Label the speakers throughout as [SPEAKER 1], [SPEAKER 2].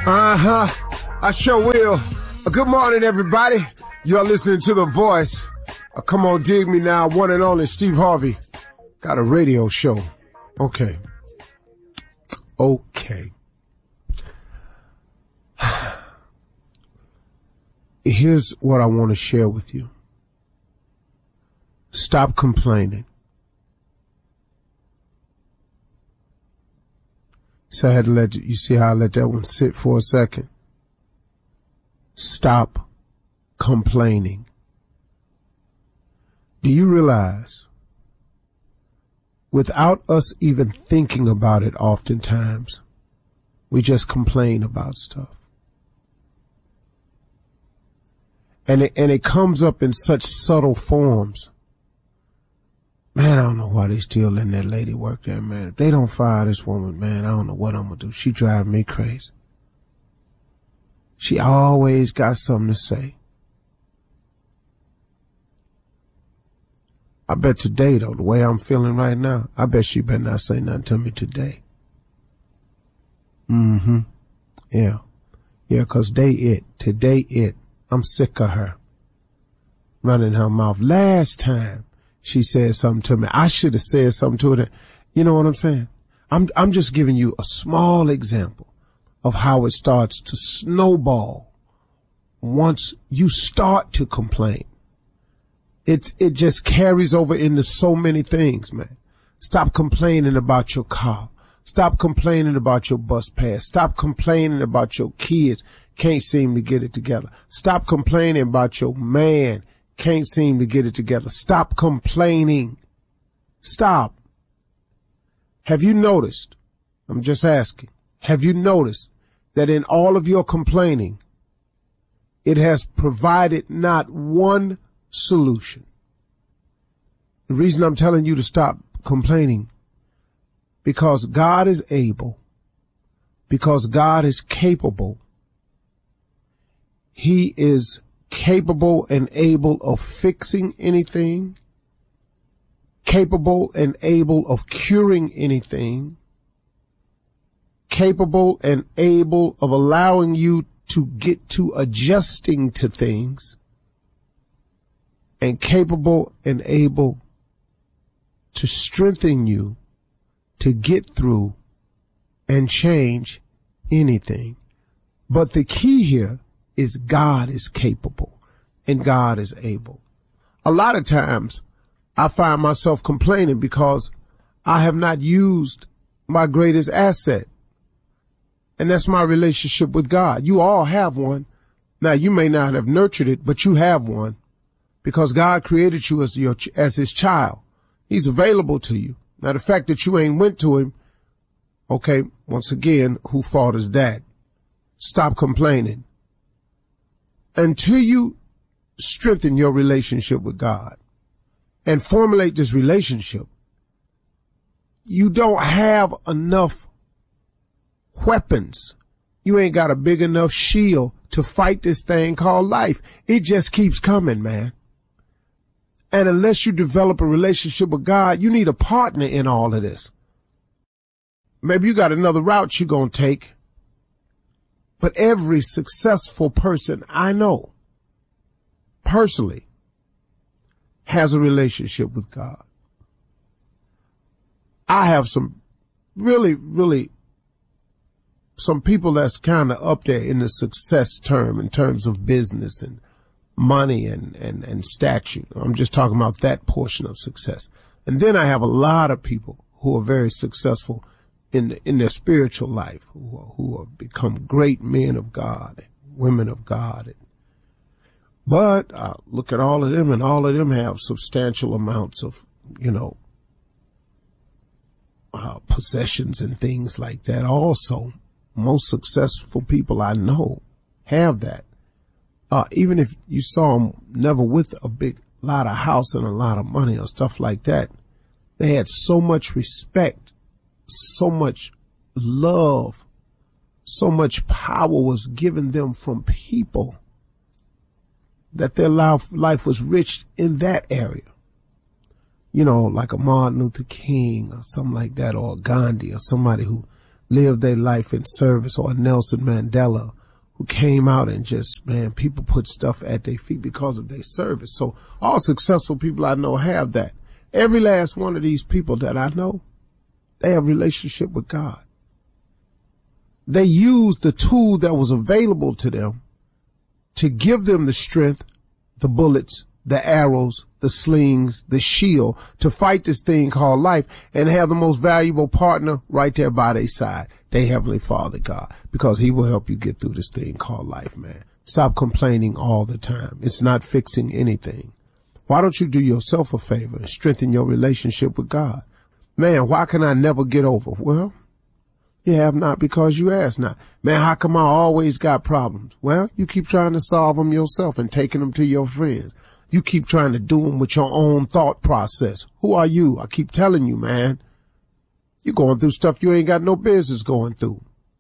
[SPEAKER 1] I sure will. Good morning, everybody. You're listening to The Voice. Come on, dig me now. One and only Steve Harvey. Got a radio show. Okay. Here's what I want to share with you. Stop complaining. So I had to you see how I let that one sit for a second? Stop complaining. Do you realize, without us even thinking about it oftentimes, we just complain about stuff. And it comes up in such subtle forms. Man, I don't know why they still letting that lady work there, man. If they don't fire this woman, man, I don't know what I'm gonna do. She driving me crazy. She always got something to say. I bet today, though, the way I'm feeling right now, I bet she better not say nothing to me today. Yeah, 'cause today I'm sick of her running her mouth. Last time she said something to me, I should have said something to her. You know what I'm saying? I'm just giving you a small example of how it starts to snowball once you start to complain. It just carries over into so many things, man. Stop complaining about your car. Stop complaining about your bus pass. Stop complaining about your kids can't seem to get it together. Stop complaining about your man can't seem to get it together. Stop complaining. Stop. Have you noticed? I'm just asking. Have you noticed that in all of your complaining, it has provided not one solution? The reason I'm telling you to stop complaining, because God is able, because God is capable. He is capable and able of fixing anything, capable and able of curing anything, capable and able of allowing you to get to adjusting to things, and capable and able to strengthen you to get through and change anything. But the key here is God is capable and God is able. A lot of times I find myself complaining because I have not used my greatest asset, and that's my relationship with God. You all have one. Now, you may not have nurtured it, but you have one because God created you as his child. He's available to you. Now, the fact that you ain't went to him, okay, once again, who fault is that? Stop complaining. Until you strengthen your relationship with God and formulate this relationship, you don't have enough weapons. You ain't got a big enough shield to fight this thing called life. It just keeps coming, man. And unless you develop a relationship with God, you need a partner in all of this. Maybe you got another route you're going to take. But every successful person I know personally has a relationship with God. I have some really some people that's kind of up there in the success term in terms of business and money and statute. I'm just talking about that portion of success. And then I have a lot of people who are very successful in their spiritual life, who have become great men of God, and women of God. But I look at all of them, and all of them have substantial amounts of, possessions and things like that. Also, most successful people I know have that. Even if you saw them never with a big lot of house and a lot of money or stuff like that, they had so much respect, so much love, so much power was given them from people that their life was rich in that area. Like a Martin Luther King or something like that, or Gandhi, or somebody who lived their life in service, or Nelson Mandela, who came out and just, man, people put stuff at their feet because of their service. So all successful people I know have that. Every last one of these people that I know, they have a relationship with God. They used the tool that was available to them to give them the strength, the bullets, the arrows, the slings, the shield to fight this thing called life, and have the most valuable partner right there by their side, their Heavenly Father, God, because he will help you get through this thing called life, man. Stop complaining all the time. It's not fixing anything. Why don't you do yourself a favor and strengthen your relationship with God? Man, why can I never get over? Well, you have not because you ask not. Man, how come I always got problems? Well, you keep trying to solve them yourself and taking them to your friends. You keep trying to do them with your own thought process. Who are you? I keep telling you, man. You're going through stuff you ain't got no business going through.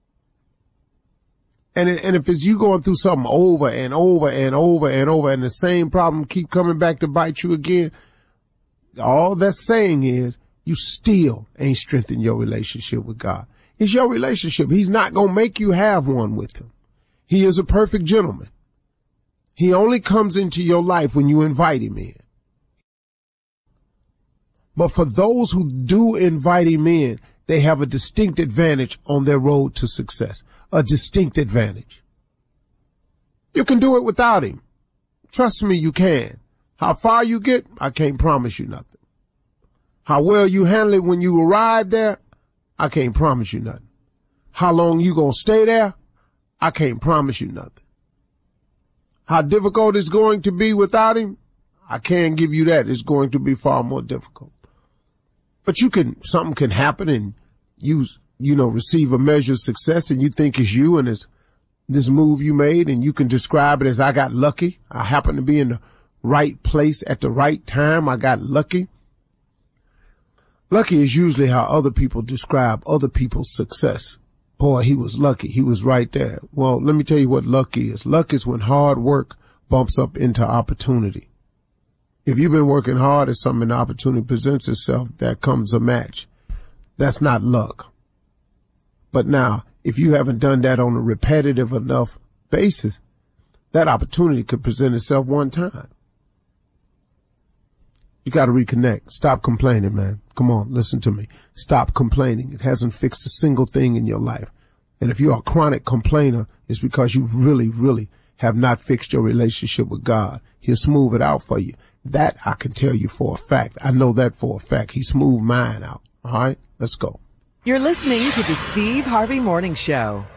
[SPEAKER 1] And if it's you going through something over and over and over and over, and the same problem keep coming back to bite you again, all that's saying is you still ain't strengthened your relationship with God. It's your relationship. He's not going to make you have one with him. He is a perfect gentleman. He only comes into your life when you invite him in. But for those who do invite him in, they have a distinct advantage on their road to success. A distinct advantage. You can do it without him. Trust me, you can. How far you get, I can't promise you nothing. How well you handle it when you arrive there, I can't promise you nothing. How long you gonna stay there, I can't promise you nothing. How difficult it's going to be without him, I can't give you that. It's going to be far more difficult. But something can happen and you receive a measure of success and you think it's you and it's this move you made, and you can describe it as I got lucky. I happened to be in the right place at the right time. I got lucky. Lucky is usually how other people describe other people's success. Boy, he was lucky. He was right there. Well, let me tell you what luck is. Luck is when hard work bumps up into opportunity. If you've been working hard at something and the opportunity presents itself, that comes a match. That's not luck. But now, if you haven't done that on a repetitive enough basis, that opportunity could present itself one time. You got to reconnect. Stop complaining, man. Come on, listen to me. Stop complaining. It hasn't fixed a single thing in your life. And if you're a chronic complainer, it's because you really, really have not fixed your relationship with God. He'll smooth it out for you. That I can tell you for a fact. I know that for a fact. He smoothed mine out. All right, let's go.
[SPEAKER 2] You're listening to the Steve Harvey Morning Show.